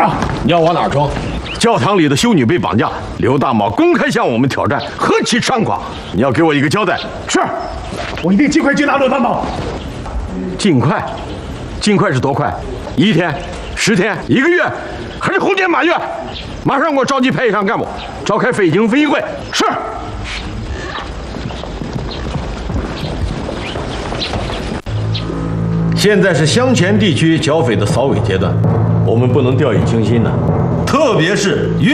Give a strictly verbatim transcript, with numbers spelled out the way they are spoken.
长， 你要往哪儿装？教堂里的修女被绑架，刘大茂公开向我们挑战，何其猖狂！你要给我一个交代。 是，我一定尽快接拿刘大茂。 尽快，尽快是多快？一天、十天、一个月，还是红天满月？马上给我召集派以上干部，召开匪警分析会。 是。 现在是湘黔地区剿匪的扫尾阶段，我们不能掉以轻心呐，特别是越